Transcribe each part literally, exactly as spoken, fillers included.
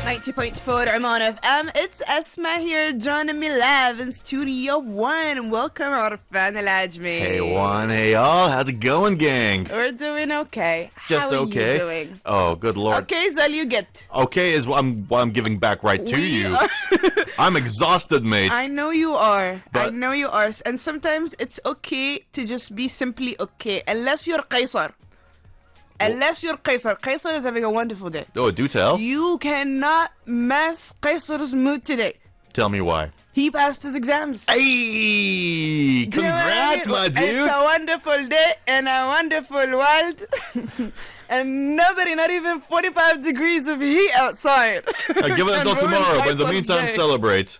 ninety point four Oman F M. It's Esma here, joining me live in Studio One. Welcome, Arfan Al-Ajmi. Hey, Juan. Hey, all. How's it going, gang? We're doing okay. Just How okay. are you doing? Oh, good lord. Okay is all you get. Okay is what I'm, what I'm giving back right to We you. are- I'm exhausted, mate. I know you are. I But- know you are. And sometimes it's okay to just be simply okay. Unless you're Qaisar. Unless you're Qaisar. Qaisar is having a wonderful day. Oh, do tell. You cannot mess Qaisar's mood today. Tell me why. He passed his exams. Hey! Do you know what I Congrats, mean? my dude. It's a wonderful day in a wonderful world. And nobody, not even forty-five degrees of heat outside. I'll give it And until ruin tomorrow, but in the Qaisal's meantime, day. celebrate.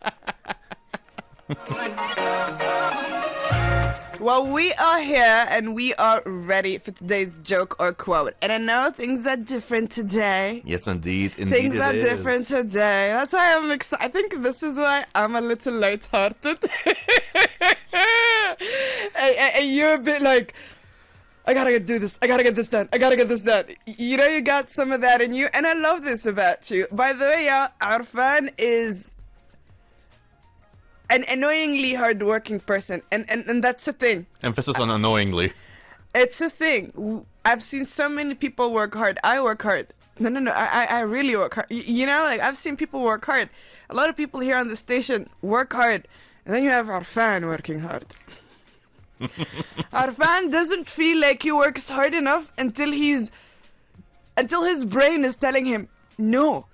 Well, we are here and we are ready for today's joke or quote. And I know things are different today. Yes, indeed. Indeed Things it are is. different today. That's why I'm excited. I think this is why I'm a little lighthearted. and, and, and you're a bit like, I gotta do this. I gotta get this done. I gotta get this done. You know, you got some of that in you. And I love this about you. By the way, yeah, Arfan is an annoyingly hardworking person. And, and, and that's the thing. Emphasis on annoyingly. It's a thing. W- I've seen so many people work hard. I work hard. No, no, no. I, I, I really work hard. Y- you know, like I've seen people work hard. A lot of people here on the station work hard, and then you have Arfan working hard. Arfan doesn't feel like he works hard enough until he's, until his brain is telling him no.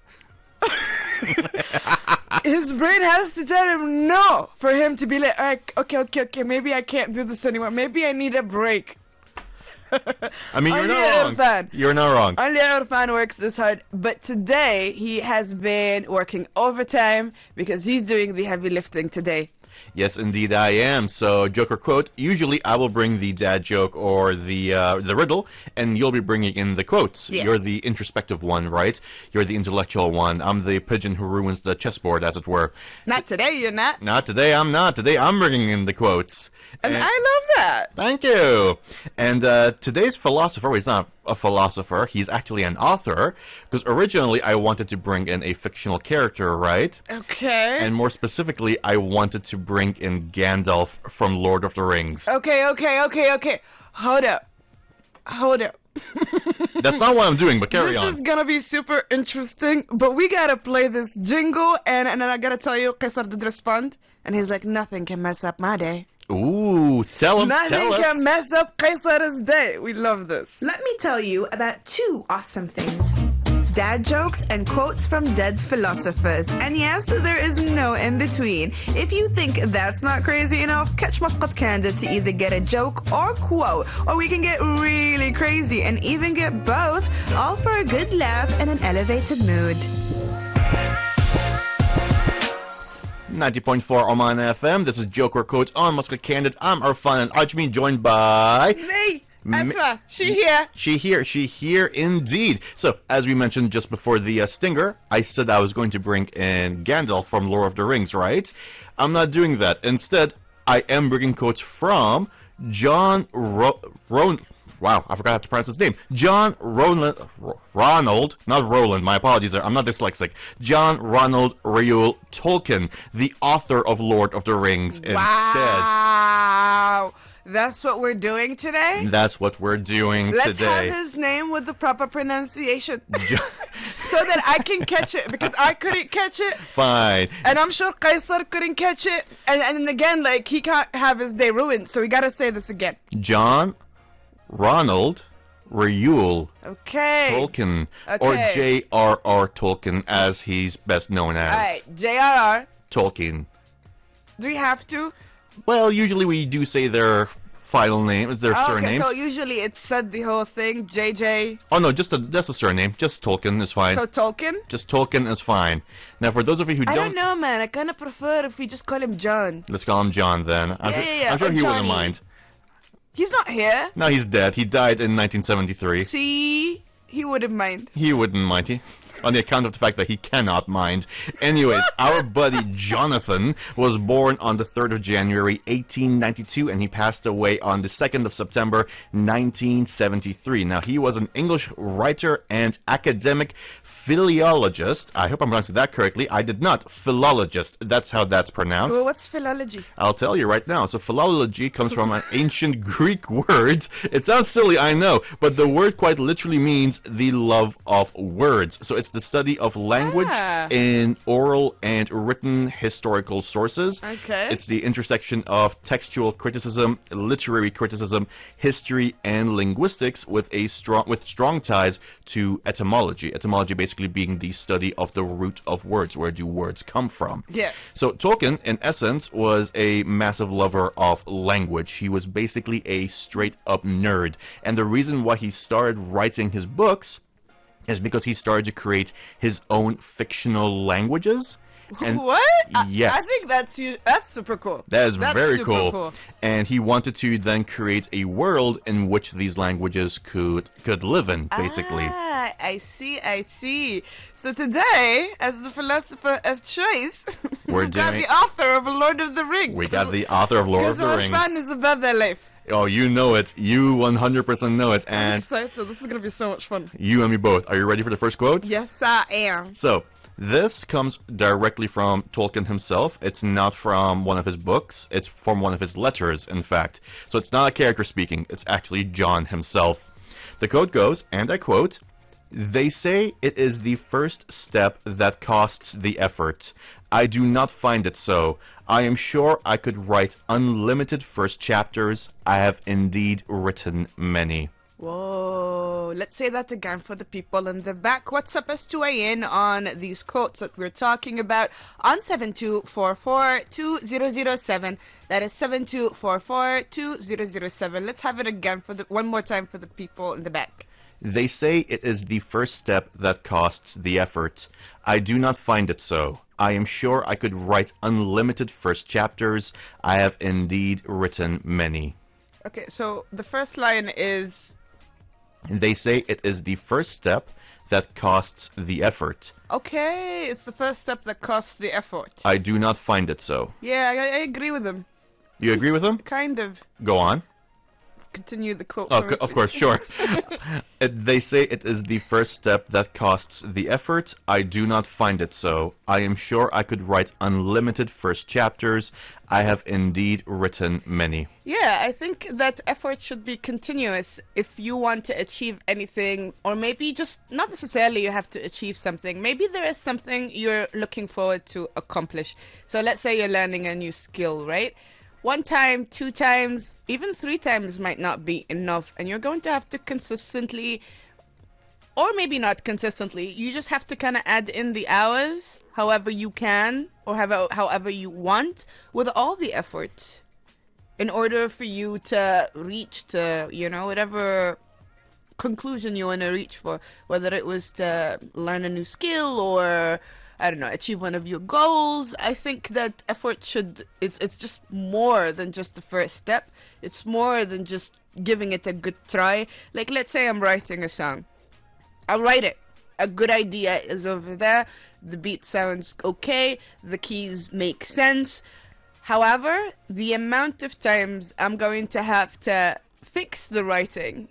His brain has to tell him no for him to be like, all right, okay, okay, okay, maybe I can't do this anymore. Maybe I need a break. I mean, you're Only not wrong. Irfan. You're not wrong. Only Irfan works this hard, but today he has been working overtime because he's doing the heavy lifting today. Yes, indeed, I am. So, joke or quote. Usually, I will bring the dad joke or the uh, the riddle, and you'll be bringing in the quotes. Yes. You're the introspective one, right? You're the intellectual one. I'm the pigeon who ruins the chessboard, as it were. Not today, you're not. Not today. I'm not. Today, I'm bringing in the quotes. And I love that. Thank you. And uh, today's philosopher, well, he's not a philosopher. He's actually an author, because originally I wanted to bring in a fictional character, right? Okay. And more specifically, I wanted to bring in Gandalf from Lord of the Rings. okay, okay, okay, okay. Hold up. Hold up. That's not what I'm doing, but carry This on. is gonna be super interesting, but we gotta play this jingle, and, and then I gotta tell you, Qaisar did respond, and he's like, nothing can mess up my day. Ooh, tell him, Nothing tell us. can mess up Qaisar's day. We love this. Let me tell you about two awesome things. Dad jokes and quotes from dead philosophers. And yes, there is no in between. If you think that's not crazy enough, catch Muscat Candid to either get a joke or quote, or we can get really crazy and even get both, all for a good laugh and an elevated mood. ninety point four Oman F M. This is Joke or Quote on Muscat Candid. I'm Arfan Al-Ajmi, joined by... Me, Me- Asma, she here. She here, she here indeed. So, as we mentioned just before the uh, stinger, I said I was going to bring in Gandalf from Lord of the Rings, right? I'm not doing that. Instead, I am bringing quotes from John Ro- Ron... Wow, I forgot how to pronounce his name. John Roland... Ro- Ronald, not Roland, my apologies there, I'm not dyslexic. John Ronald Reuel Tolkien, the author of Lord of the Rings, instead. Wow. That's what we're doing today? That's what we're doing Let's today. have his name with the proper pronunciation. so that I can catch it, because I couldn't catch it. Fine. And I'm sure Qaisar couldn't catch it. And, and again, like, he can't have his day ruined, so we gotta say this again. John Ronald Reuel Okay. Tolkien, Okay. or J R R. Tolkien, as he's best known as. Alright, J R R. Tolkien. Do we have to? Well, usually we do say their final name, their Oh, okay, surnames. so usually it's said the whole thing, J J. Oh no, just a just a surname. Just Tolkien is fine. So Tolkien? just Tolkien is fine. Now, for those of you who I don't, don't know, man. I kind of prefer if we just call him John. let's call him John then. I'm Yeah, sure, yeah, yeah, I'm sure or he wouldn't Johnny. mind. He's not here. No, he's dead. He died in nineteen seventy-three. See? He wouldn't mind. He wouldn't mind. He, on the account of the fact that he cannot mind. Anyways, our buddy Jonathan was born on the third of January, eighteen ninety-two, and he passed away on the second of September, nineteen seventy-three. Now, he was an English writer and academic, philologist. I hope I'm pronouncing that correctly. I did not. Philologist. That's how that's pronounced. Well, what's philology? I'll tell you right now. So philology comes from an ancient Greek word. It sounds silly, I know, but the word quite literally means the love of words. So it's the study of language Ah. in oral and written historical sources. Okay. It's the intersection of textual criticism, literary criticism, history, and linguistics with a strong with strong ties to etymology. Etymology basically being the study of the root of words. Where do words come from? Yeah. So Tolkien, in essence, was a massive lover of language. He was basically a straight-up nerd. And the reason why he started writing his books is because he started to create his own fictional languages. And what? I- Yes. I, think that's you. That's super cool. That is That's very super cool. cool. And he wanted to then create a world in which these languages could could live in, basically. Ah, I see, I see. So today, as the philosopher of choice, We're we got doing- the author of Lord of the Rings. We got the author of Lord of Because the our Rings. fun is about their life. Oh, you know it. You one hundred percent know it. I'm And excited. This is going to be so much fun. you and me both. Are you ready for the first quote? Yes, I am. So, this comes directly from Tolkien himself. It's not from one of his books. It's from one of his letters, in fact. So it's not a character speaking. It's actually John himself. The quote goes, and I quote, "They say it is the first step that costs the effort. I do not find it so. I am sure I could write unlimited first chapters. I have indeed written many." Whoa. Let's say that again for the people in the back. What's up as to weigh in on these quotes that we're talking about on seven two four four two zero zero seven. That is seven two four four two zero zero seven. Let's have it again for the one more time for the people in the back. They say it is the first step that costs the effort. I do not find it so. I am sure I could write unlimited first chapters. I have indeed written many. Okay, so the first line is They say it is the first step that costs the effort. okay, it's the first step that costs the effort. I do not find it so. Yeah, I, I agree with him. You agree with him? Kind of. Go on. Continue the quote. Oh, for c- me, of please. course, sure. It- they say it is the first step that costs the effort. I do not find it so. I am sure I could write unlimited first chapters. I have indeed written many. Yeah, I think that effort should be continuous if you want to achieve anything, or maybe just not necessarily you have to achieve something. Maybe there is something you're looking forward to accomplish. So let's say you're learning a new skill, right? One time, two times, even three times might not be enough, and you're going to have to consistently, or maybe not consistently, you just have to kind of add in the hours however you can, or however, however you want, with all the effort in order for you to reach to, you know, whatever conclusion you want to reach for, whether it was to learn a new skill or, I don't know, achieve one of your goals. I think that effort should, it's it's just more than just the first step. It's more than just giving it a good try. Like, let's say I'm writing a song. I'll write it. A good idea is over there. The beat sounds okay. The keys make sense. However, the amount of times I'm going to have to fix the writing,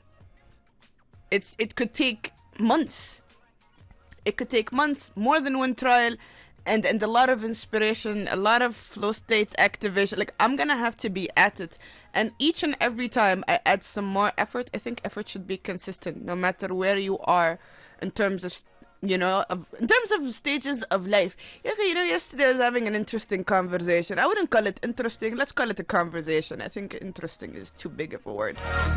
it's it could take months. It could take months, more than one trial, and, and a lot of inspiration, a lot of flow state activation. Like, I'm gonna have to be at it. And each and every time I add some more effort, I think effort should be consistent, no matter where you are in terms of, you know, of, in terms of stages of life. Yeah, you know, yesterday I was having an interesting conversation. I wouldn't call it interesting. Let's call it a conversation. I think interesting is too big of a word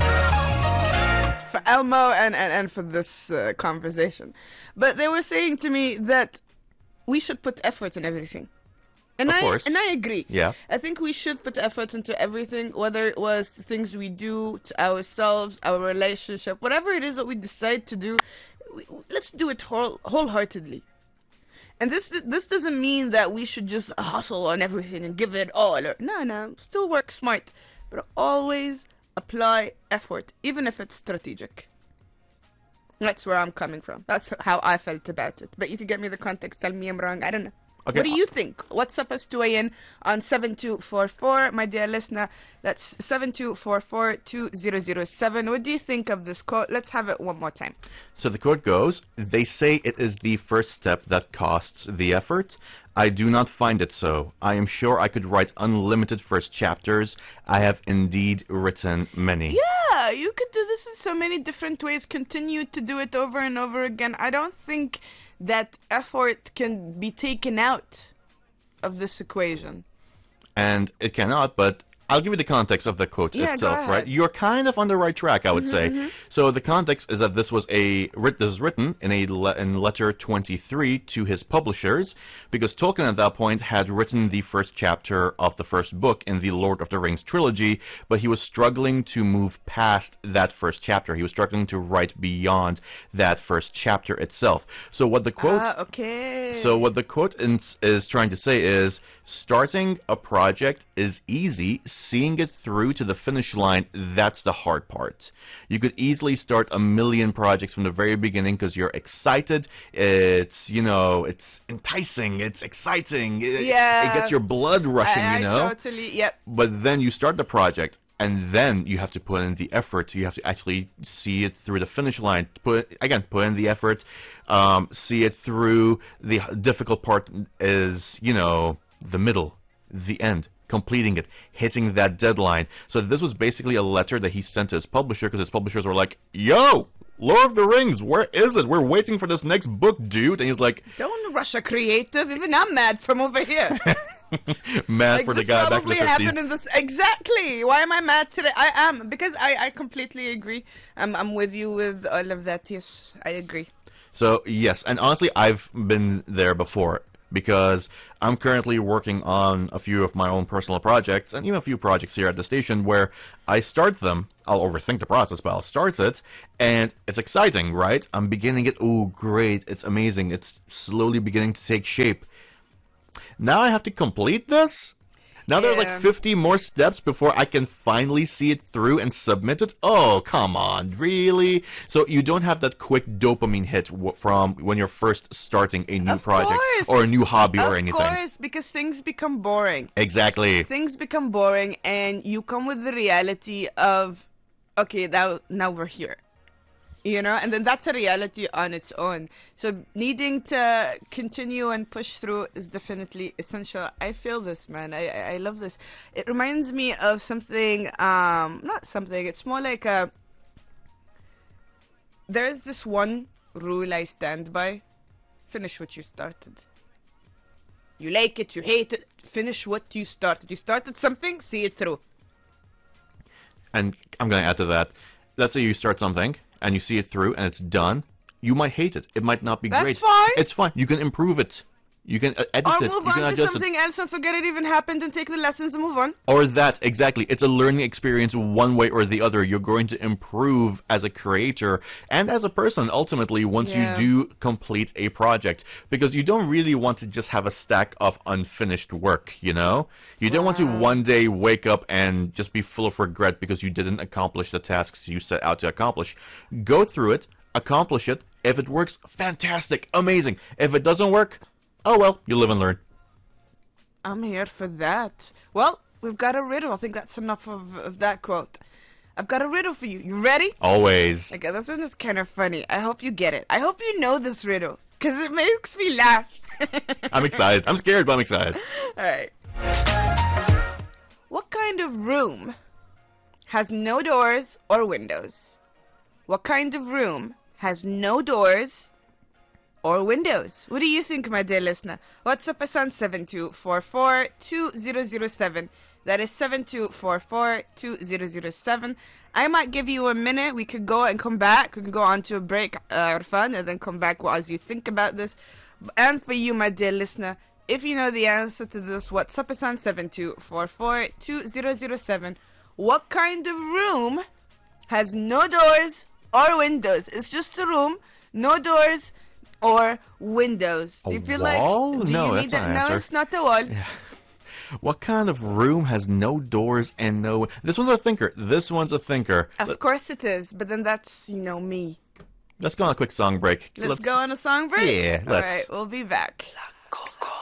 for Elmo and, and, and for this uh, conversation. But they were saying to me that we should put effort in everything. And Of I course. and I agree. Yeah. I think we should put effort into everything, whether it was the things we do to ourselves, our relationship, whatever it is that we decide to do, we, let's do it whole, wholeheartedly. And this this doesn't mean that we should just hustle on everything and give it all. No, no, still work smart, but always apply effort, even if it's strategic. That's where I'm coming from. That's how I felt about it. But you can get me the context, tell me I'm wrong, I don't know. Okay, What do you think? What's up us to weigh in on seven two four four, my dear listener? That's seven two four four, two zero zero seven. What do you think of this quote? Let's have it one more time. So the quote goes, "They say it is the first step that costs the effort. I do not find it so. I am sure I could write unlimited first chapters. I have indeed written many." Yeah, you could do this in so many different ways. Continue to do it over and over again. I don't think that effort can be taken out of this equation. And it cannot, but I'll give you the context of the quote Yeah, go itself, ahead. right? You're kind of on the right track, I would say. So the context is that this was a writ- this was written in a le- in letter twenty-three to his publishers, because Tolkien at that point had written the first chapter of the first book in the Lord of the Rings trilogy, but he was struggling to move past that first chapter. He was struggling to write beyond that first chapter itself. So what the quote Ah, okay. So what the quote is, is trying to say is, starting a project is easy. Seeing it through to the finish line, that's the hard part. You could easily start a million projects from the very beginning because you're excited. It's, you know, it's enticing. It's exciting. It, Yeah. it gets your blood rushing, I, I you know? totally, yep. But then you start the project, and then you have to put in the effort. You have to actually see it through the finish line. Put again, put in the effort. Um, see it through. The difficult part is, you know, the middle, the end, completing it, hitting that deadline. So this was basically a letter that he sent to his publisher, because his publishers were like, "Yo, Lord of the Rings, where is it? We're waiting for this next book, dude." And he's like, Don't rush a creative. Even I'm mad from over here. mad Like, for the this guy back in probably the happened fifties. in this exactly. Why am I mad today? I am because I, I completely agree. I'm I'm with you with all of that. Yes, I agree. So, yes, and honestly, I've been there before, because I'm currently working on a few of my own personal projects, and even a few projects here at the station where I start them. I'll overthink the process, but I'll start it, and it's exciting, right? I'm beginning it. Oh, great. It's amazing. It's slowly beginning to take shape. Now I have to complete this? Now there's like Yeah. fifty more steps before I can finally see it through and submit it? Oh, come on, really? So you don't have that quick dopamine hit w- from when you're first starting a new Of project course. or a new hobby or Of anything. course, because things become boring. Exactly. Things become boring, and you come with the reality of, okay, now now we're here. You know, and then that's a reality on its own. So needing to continue and push through is definitely essential. I feel this, man. I, I, I love this. It reminds me of something, um, not something, it's more like a, there's this one rule I stand by. Finish what you started. You like it, you hate it, finish what you started. You started something, see it through. And I'm going to add to that. Let's say you start something and you see it through and it's done. You might hate it. It might not be That's great. fine. It's fine. You can improve it. You can uh, edit Or it. move you can on to adjust it. something else and forget it even happened and take the lessons and move on. Or that, exactly. It's a learning experience one way or the other. You're going to improve as a creator and as a person, ultimately, once Yeah. you do complete a project. Because you don't really want to just have a stack of unfinished work, you know? You don't want to one day wake up and just be full of regret because you didn't accomplish the tasks you set out to accomplish. Go through it, accomplish it. If it works, fantastic, amazing. If it doesn't work, oh well, you live and learn. I'm here for that. Well, we've got a riddle. I think that's enough of, of that quote. I've got a riddle for you. You ready? Always. Okay, this one is kind of funny. I hope you get it. I hope you know this riddle, because it makes me laugh. I'm excited. I'm scared, but I'm excited. All right. What kind of room has no doors or windows? What kind of room has no doors or windows? What do you think, my dear listener? WhatsApp us on seven two four four, two zero zero seven. That is seven two four four, two zero zero seven. I might give you a minute. We could go and come back. We can go on to a break, uh, fun, and then come back as you think about this. And for you, my dear listener, if you know the answer to this, WhatsApp us on seven two four four, two zero zero seven. What kind of room has no doors or windows? It's just a room, no doors or windows. Do A you feel wall? like? Do No, you that's need not that? an No, answer. it's not a wall. What kind of room has no doors and no... This one's a thinker. This one's a thinker. Of Let- course it is, but then that's, you know, me. Let's go on a quick song break. Let's, go on a song break? Yeah, All let's. right, we'll be back. Coco.